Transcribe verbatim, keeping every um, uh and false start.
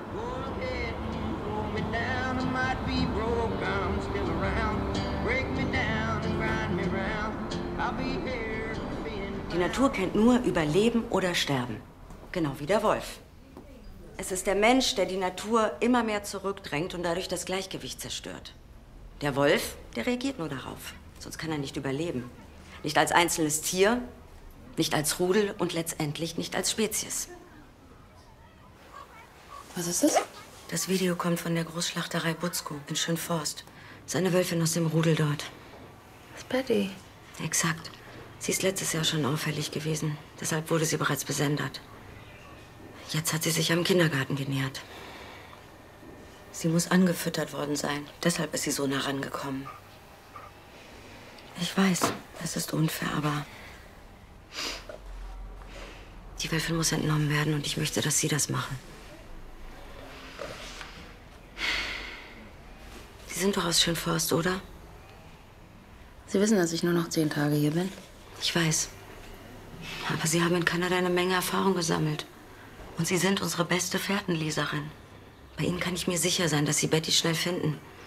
Die Natur kennt nur Überleben oder Sterben. Genau wie der Wolf. Es ist der Mensch, der die Natur immer mehr zurückdrängt und dadurch das Gleichgewicht zerstört. Der Wolf, der reagiert nur darauf. Sonst kann er nicht überleben. Nicht als einzelnes Tier, nicht als Rudel und letztendlich nicht als Spezies. Was ist das? Das Video kommt von der Großschlachterei Butzko in Schönforst. Seine Wölfin aus dem Rudel dort. Das ist Betty. Exakt. Sie ist letztes Jahr schon auffällig gewesen. Deshalb wurde sie bereits besendet. Jetzt hat sie sich am Kindergarten genähert. Sie muss angefüttert worden sein. Deshalb ist sie so nah rangekommen. Ich weiß, es ist unfair, aber die Wölfin muss entnommen werden und ich möchte, dass Sie das machen. Sie sind doch aus Schönforst, oder? Sie wissen, dass ich nur noch zehn Tage hier bin? Ich weiß. Aber Sie haben in Kanada eine Menge Erfahrung gesammelt. Und Sie sind unsere beste Fährtenleserin. Bei Ihnen kann ich mir sicher sein, dass Sie Betty schnell finden.